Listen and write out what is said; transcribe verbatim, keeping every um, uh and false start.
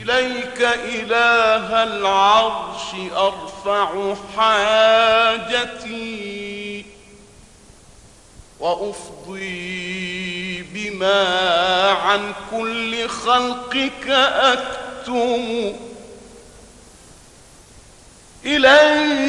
إليك إله العرش أرفع حاجتي، وأفضي بما عن كل خلقك أكتم. إليك